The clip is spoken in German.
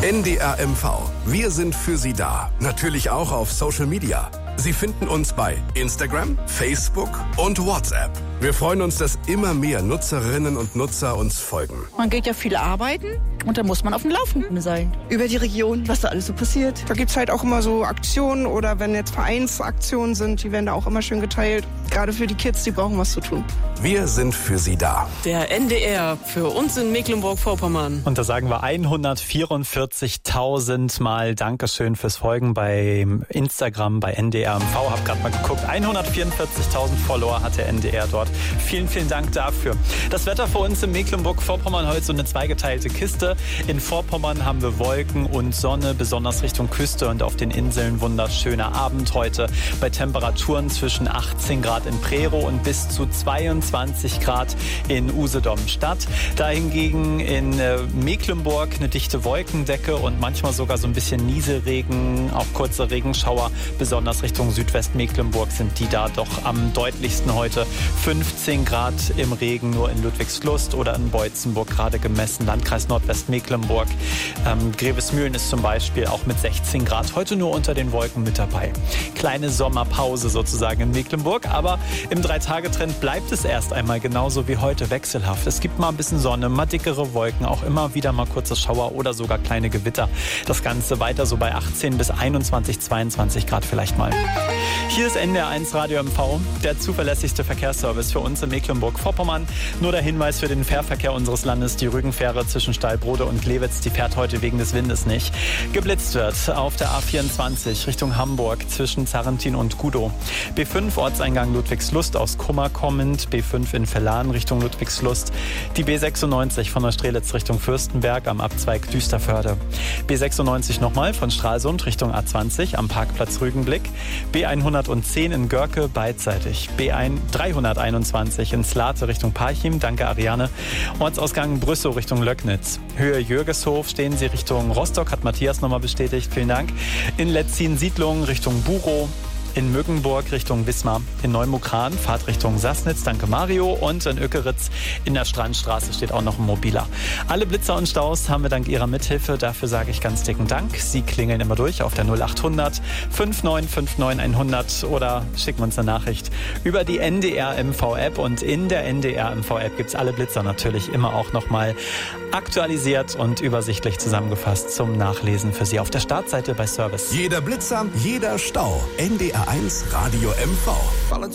NDR MV. Wir sind für Sie da. Natürlich auch auf Social Media. Sie finden uns bei Instagram, Facebook und WhatsApp. Wir freuen uns, dass immer mehr Nutzerinnen und Nutzer uns folgen. Man geht ja viel arbeiten und da muss man auf dem Laufenden sein. Über die Region, was da alles so passiert. Da gibt's halt auch immer so Aktionen oder wenn jetzt Vereinsaktionen sind, die werden da auch immer schön geteilt. Gerade für die Kids, die brauchen was zu tun. Wir sind für Sie da. Der NDR für uns in Mecklenburg-Vorpommern. Und da sagen wir 144.000 Mal Dankeschön fürs Folgen bei Instagram, bei NDR MV. Hab gerade mal geguckt, 144.000 Follower hat der NDR dort. Vielen, vielen Dank dafür. Das Wetter für uns in Mecklenburg-Vorpommern heute so eine zweigeteilte Kiste. In Vorpommern haben wir Wolken und Sonne, besonders Richtung Küste und auf den Inseln wunderschöner Abend heute. Bei Temperaturen zwischen 18 Grad in Prerow und bis zu 22 Grad in Usedom-Stadt. Dahingegen in Mecklenburg eine dichte Wolkendecke und manchmal sogar so ein bisschen Nieselregen, auch kurze Regenschauer. Besonders Richtung Südwestmecklenburg sind die da doch am deutlichsten heute. 15 Grad im Regen nur in Ludwigslust oder in Beutzenburg gerade gemessen. Landkreis Nordwestmecklenburg. Grevesmühlen ist zum Beispiel auch mit 16 Grad heute nur unter den Wolken mit dabei. Kleine Sommerpause sozusagen in Mecklenburg, aber im 3-Tage-Trend bleibt es erst einmal genauso wie heute wechselhaft. Es gibt mal ein bisschen Sonne, mal dickere Wolken, auch immer wieder mal kurze Schauer oder sogar kleine Gewitter. Das Ganze weiter so bei 18 bis 21, 22 Grad vielleicht mal. Hier ist NDR1 Radio MV, der zuverlässigste Verkehrsservice für uns in Mecklenburg-Vorpommern. Nur der Hinweis für den Fährverkehr unseres Landes, die Rügenfähre zwischen Stallbrode und Glewitz, die fährt heute wegen des Windes nicht. Geblitzt wird auf der A24 Richtung Hamburg zwischen Zarrentin und Gudow. B5 Ortseingang Ludwigslust aus Kummer kommend, B5 in Verlan Richtung Ludwigslust. Die B96 von Neustrelitz Richtung Fürstenberg am Abzweig Düsterförde. B96 nochmal von Stralsund Richtung A20 am Parkplatz Rügenblick. B110 in Görke beidseitig. B321 in Slate Richtung Parchim, danke Ariane. Ortsausgang Brüssow Richtung Löcknitz. Höhe Jürgeshof stehen Sie Richtung Rostock, hat Matthias nochmal bestätigt, vielen Dank. In Letzin-Siedlung Richtung Burow. In Müggenburg Richtung Wismar, in Neumukran, Fahrt Richtung Sassnitz, danke Mario. Und in Ökeritz in der Strandstraße steht auch noch ein Mobiler. Alle Blitzer und Staus haben wir dank Ihrer Mithilfe, dafür sage ich ganz dicken Dank. Sie klingeln immer durch auf der 0800 5959 100 oder schicken uns eine Nachricht über die NDR MV App. Und in der NDR MV App gibt es alle Blitzer natürlich immer auch nochmal aktualisiert und übersichtlich zusammengefasst zum Nachlesen für Sie auf der Startseite bei Service. Jeder Blitzer, jeder Stau. NDR1 Radio MV.